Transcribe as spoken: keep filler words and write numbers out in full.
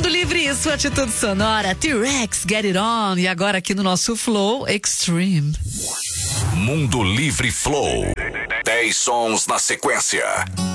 Livre, sua atitude sonora, T-Rex, Get It On. E agora aqui no nosso Flow Extreme. Mundo Livre Flow. dez sons na sequência.